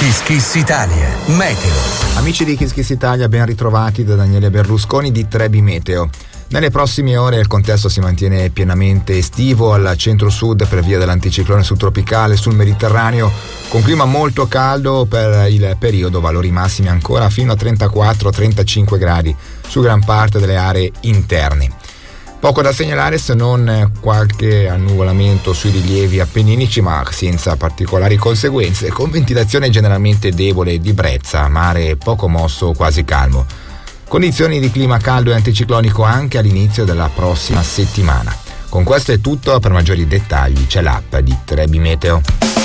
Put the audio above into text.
Kiss Kiss Italia, Meteo. Amici di Kiss Kiss Italia, ben ritrovati da Daniele Berlusconi di Trebi Meteo. Nelle prossime ore il contesto si mantiene pienamente estivo al centro-sud per via dell'anticiclone subtropicale sul Mediterraneo, con clima molto caldo per il periodo, valori massimi ancora fino a 34-35 gradi su gran parte delle aree interne. Poco da segnalare se non qualche annuvolamento sui rilievi appenninici, ma senza particolari conseguenze, con ventilazione generalmente debole di brezza, mare poco mosso o quasi calmo. Condizioni di clima caldo e anticiclonico anche all'inizio della prossima settimana. Con questo è tutto, per maggiori dettagli c'è l'app di Trebi Meteo.